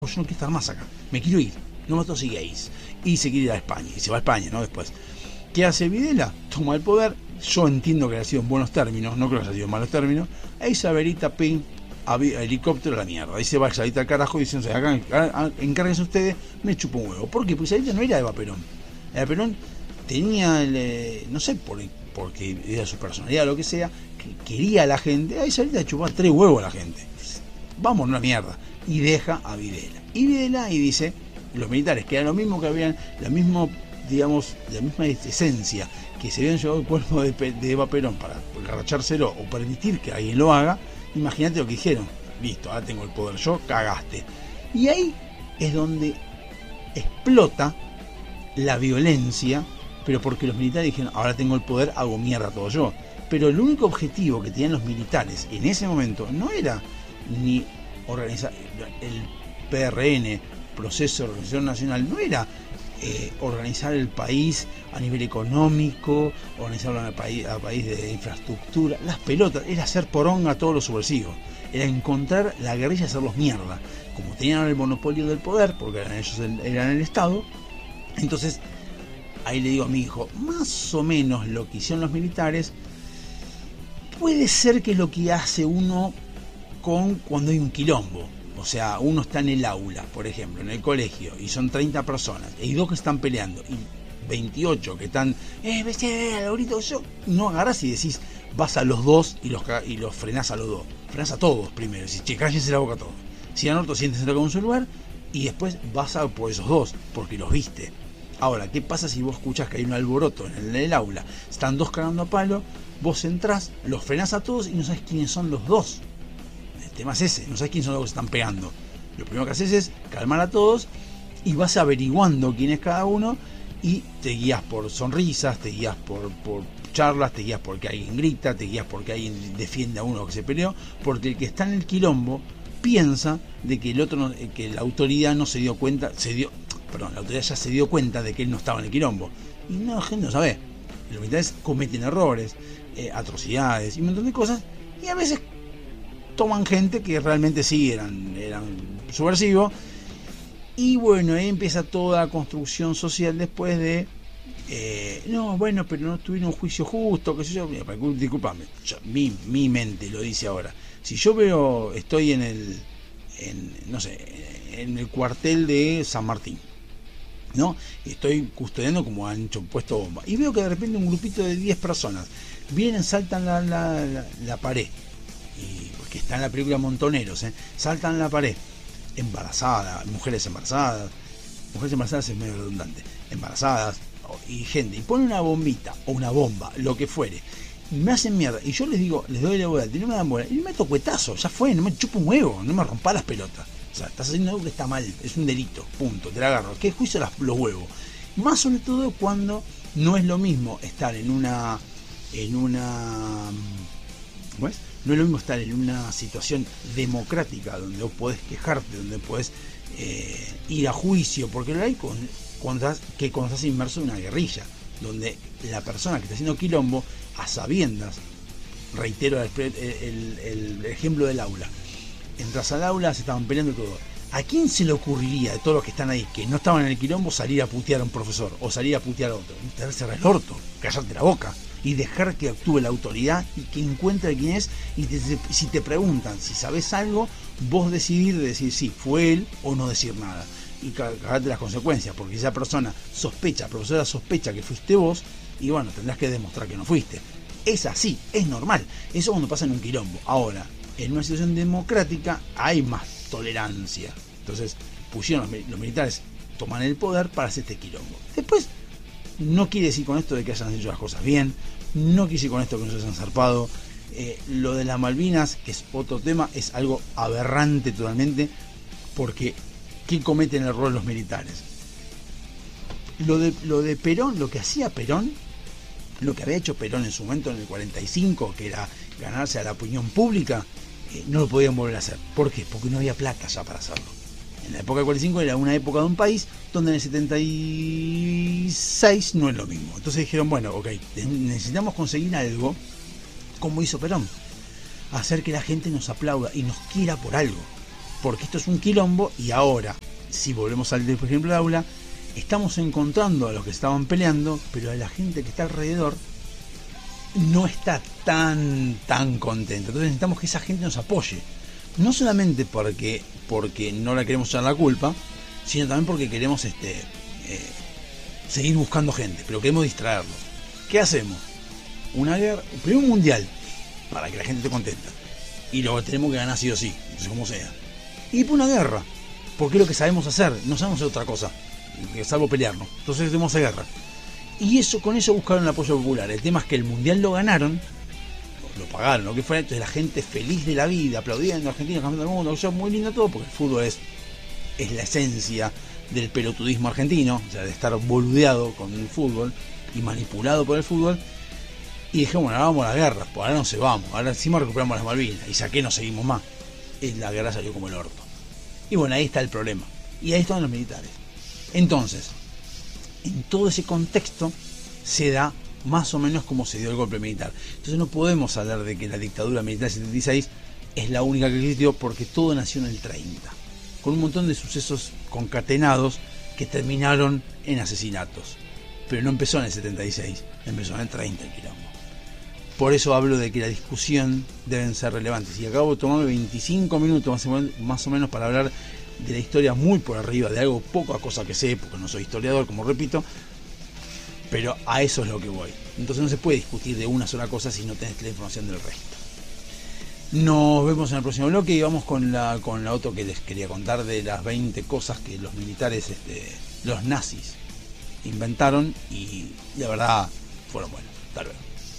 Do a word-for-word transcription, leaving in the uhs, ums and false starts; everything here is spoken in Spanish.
yo no quiero estar más acá, me quiero ir, no me todos gays. Y se quiere ir a España, y se va a España, ¿no? Después, ¿qué hace Videla? Toma el poder, yo entiendo que haya sido en buenos términos, no creo que haya sido en malos términos, e Isabelita, ping, helicóptero a la mierda, ahí se va Isabelita al carajo y dicen, o sea, acá, encárguense ustedes, me chupo un huevo. ¿Por qué? Porque Isabelita no era Eva Perón, Eva Perón tenía, el, no sé, por, porque era su personalidad o lo que sea, que quería a la gente, a Isabelita chupaba tres huevos a la gente, vamos, una mierda, y deja a Videla. Y Videla y dice, los militares, que era lo mismo que habían, la misma, digamos, la misma esencia, que se habían llevado el cuerpo de, de Eva Perón para agarrachárselo o permitir que alguien lo haga, imagínate lo que dijeron, listo, ahora tengo el poder yo, cagaste. Y ahí es donde explota la violencia, pero porque los militares dijeron, ahora tengo el poder, hago mierda todo yo. Pero el único objetivo que tenían los militares en ese momento no era ni organizar el P R N, proceso de organización nacional, no era eh, organizar el país a nivel económico, organizarlo al país, a país de infraestructura, las pelotas, era hacer poronga a todos los subversivos, era encontrar la guerrilla y hacerlos mierda. Como tenían el monopolio del poder, porque eran ellos el, eran el Estado, entonces ahí le digo a mi hijo, más o menos lo que hicieron los militares puede ser que es lo que hace uno con cuando hay un quilombo. O sea, uno está en el aula, por ejemplo, en el colegio, y son treinta personas, y hay dos que están peleando, y veintiocho que están, eh, besé, ahorita yo, no agarras y decís, vas a los dos y los, y los frenás a los dos, frenás a todos primero, decís, che, cállense la boca a todos, si a otro siéntense en su lugar, y después vas a por esos dos, porque los viste. Ahora, ¿qué pasa si vos escuchás que hay un alboroto en el, en el aula, están dos cagando a palo, vos entrás, los frenás a todos y no sabes quiénes son los dos? El tema es ese, no sabes quiénes son los que se están pegando. Lo primero que haces es calmar a todos y vas averiguando quién es cada uno y te guías por sonrisas, te guías por, por charlas, te guías porque alguien grita, te guías porque alguien defiende a uno que se peleó, porque el que está en el quilombo piensa de que el otro no, que la autoridad no se dio cuenta, se dio, perdón, la autoridad ya se dio cuenta de que él no estaba en el quilombo. Y no, la gente no sabe. Los militares cometen errores, eh, atrocidades y un montón de cosas, y a veces toman gente que realmente sí eran, eran subversivos, y bueno, ahí empieza toda la construcción social después de eh, no, bueno, pero no tuvieron un juicio justo, qué sé yo, disculpame, yo, mi, mi mente lo dice ahora, si yo veo, estoy en el en, no sé, en el cuartel de San Martín, ¿no? Estoy custodiando como han hecho puesto bomba, y veo que de repente un grupito de diez personas vienen, saltan la, la, la, la pared, y que está en la película Montoneros, ¿eh? Saltan la pared, embarazadas, mujeres embarazadas, mujeres embarazadas es medio redundante, embarazadas y gente, y ponen una bombita o una bomba, lo que fuere, y me hacen mierda, y yo les digo, les doy la bola, no me dan bola, y me meto cuetazo, ya fue, no me chupo un huevo, no me rompa las pelotas, o sea, estás haciendo algo que está mal, es un delito, punto, te la agarro, ¿qué juicio las, los huevos? Más sobre todo cuando no es lo mismo estar en una en una ¿cómo es? No es lo mismo estar en una situación democrática donde vos podés quejarte, donde podés eh, ir a juicio, porque lo hay con, cuando estás, que cuando estás inmerso en una guerrilla, donde la persona que está haciendo quilombo, a sabiendas, reitero el, el, el ejemplo del aula, entras al aula, se estaban peleando todo. ¿A quién se le ocurriría de todos los que están ahí, que no estaban en el quilombo, salir a putear a un profesor o salir a putear a otro? Te vas a cerrar el orto, callarte la boca y dejar que actúe la autoridad y que encuentre quién es, y te, si te preguntan si sabes algo, vos decidir de decir sí, fue él, o no decir nada y cagarte las consecuencias, porque esa persona sospecha, la profesora sospecha que fuiste vos, y bueno, tendrás que demostrar que no fuiste. Es así, es normal, eso cuando pasa en un quilombo. Ahora, en una situación democrática hay más tolerancia, entonces pusieron los, los militares toman el poder para hacer este quilombo. Después, no quiere decir con esto de que hayan hecho las cosas bien, no quiere decir con esto que no se hayan zarpado. Eh, lo de las Malvinas, que es otro tema, es algo aberrante totalmente, porque ¿quién comete el error los militares? Lo de, lo de Perón, lo que hacía Perón, lo que había hecho Perón en su momento en el cuarenta y cinco, que era ganarse a la opinión pública, eh, no lo podían volver a hacer. ¿Por qué? Porque no había plata ya para hacerlo. En la época del cuarenta y cinco era una época de un país donde en el setenta y seis no es lo mismo. Entonces dijeron, bueno, ok, necesitamos conseguir algo como hizo Perón, hacer que la gente nos aplauda y nos quiera por algo. porque esto es un quilombo. Y ahora, si volvemos al por ejemplo del aula, estamos encontrando a los que estaban peleando, pero a la gente que está alrededor no está tan tan contenta. Entonces necesitamos que esa gente nos apoye, no solamente porque porque no la queremos echar la culpa, sino también porque queremos este eh, seguir buscando gente, pero queremos distraerlos. ¿Qué hacemos? Una guerra, primero un mundial, para que la gente esté contenta, y luego tenemos que ganar sí o sí, entonces como sea, y después una guerra, porque es lo que sabemos hacer, no sabemos hacer otra cosa salvo pelearnos, entonces tenemos guerra. Y eso, con eso buscaron el apoyo popular. El tema es que el mundial lo ganaron, lo pagaron, lo que fuera, entonces la gente feliz de la vida, aplaudiendo a Argentina, campeón del mundo, eso es muy lindo todo, porque el fútbol es, es la esencia del pelotudismo argentino, o sea, de estar boludeado con el fútbol y manipulado por el fútbol. Y dijimos, bueno, ahora vamos a la guerra, pues ahora no se vamos, ahora encima recuperamos las Malvinas, y saqué no seguimos más. Y la guerra salió como el orto. Y bueno, ahí está el problema. Y ahí están los militares. Entonces, en todo ese contexto se da más o menos como se dio el golpe militar. Entonces no podemos hablar de que la dictadura militar del setenta y seis es la única que existió, porque todo nació en el treinta, con un montón de sucesos concatenados que terminaron en asesinatos. Pero no empezó en el setenta y seis, empezó en el treinta el quilombo. Por eso hablo de que la discusión deben ser relevantes. Y acabo de tomarme veinticinco minutos más o menos, más o menos para hablar de la historia muy por arriba, de algo poco a cosa que sé, porque no soy historiador, como repito, pero a eso es lo que voy. Entonces no se puede discutir de una sola cosa si no tenés la información del resto. Nos vemos en el próximo bloque y vamos con la con la otra que les quería contar, de las veinte cosas que los militares, este, los nazis, inventaron, y la verdad fueron buenos. Hasta luego.